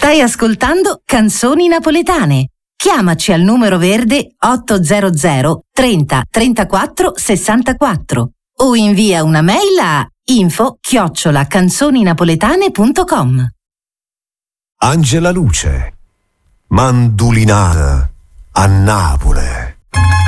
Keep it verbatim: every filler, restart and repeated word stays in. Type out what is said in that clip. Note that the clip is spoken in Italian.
Stai ascoltando Canzoni Napoletane. Chiamaci al numero verde ottocento trenta trentaquattro sessantaquattro o invia una mail a info chiocciola canzoninapoletane punto com. Angela Luce, Mandulinata a Napoli.